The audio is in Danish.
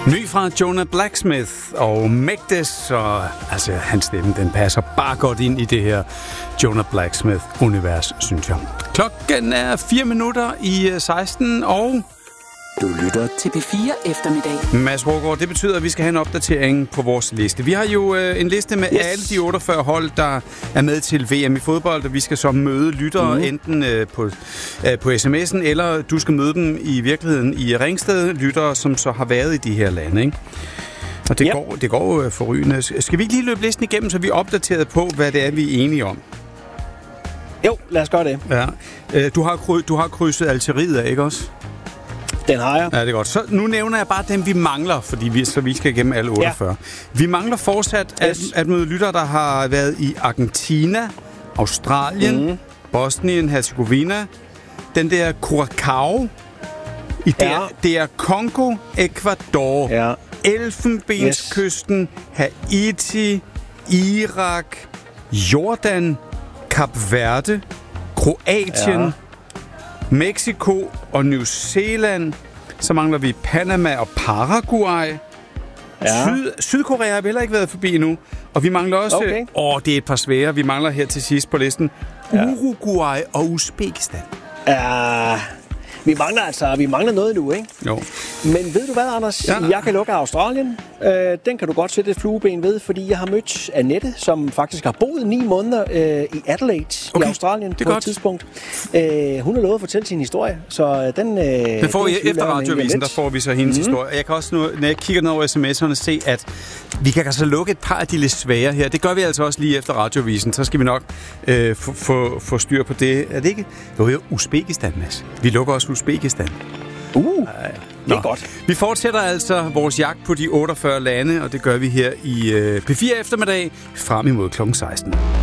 Ny fra Jonah Blacksmith og Megdes, og altså hans stemme, den passer bare godt ind i det her Jonah Blacksmith-univers, synes jeg. Klokken er 4 minutter i 16, og du lytter til P4 eftermiddag. Mads Ruggaard, det betyder, at vi skal have en opdatering på vores liste. Vi har jo en liste med alle de 48 hold, der er med til VM i fodbold, og vi skal så møde lyttere enten på sms'en, eller du skal møde dem i virkeligheden i Ringsted, lyttere, som så har været i de her lande, ikke? Og det går jo forrygende. Skal vi ikke lige løbe listen igennem, så vi er opdateret på, hvad det er, vi er enige om? Jo, lad os gøre det. Ja. Du har krydset Algeriet af, ikke også? Den har jeg. Ja, det er godt. Så nu nævner jeg bare dem, vi mangler, fordi vi skal igennem alle 48. Ja. Vi mangler fortsat at møde lyttere, der har været i Argentina, Australien, Bosnien, Herzegovina, den der Curacao, det er Congo, Ecuador, Elfenbenskysten, Haiti, Irak, Jordan, Kap Verde, Kroatien, Mexico og New Zealand. Så mangler vi Panama og Paraguay. Sydkorea har vi heller ikke været forbi endnu. Og vi mangler også... det er et par svære. Vi mangler her til sidst på listen Uruguay og Uzbekistan. Vi mangler noget nu, ikke? Jo. Men ved du hvad, Anders? Ja. Jeg kan lukke Australien. Den kan du godt sætte et flueben ved, fordi jeg har mødt Annette, som faktisk har boet 9 måneder i Adelaide i Australien på et tidspunkt. Hun har lovet at fortælle sin historie, så den får vi efter radiovisen, der får vi så hendes historie. Jeg kan også nu, når jeg kigger ned over sms'erne, se, at vi kan altså lukke et par af de lidt svære her. Det gør vi altså også lige efter radiovisen. Så skal vi nok få styr på det. Er det ikke? Jo, Uzbekistan, Mads. Vi lukker også Uzbekistan. Det er godt. Vi fortsætter altså vores jagt på de 48 lande, og det gør vi her i P4 eftermiddag frem imod kl. 16.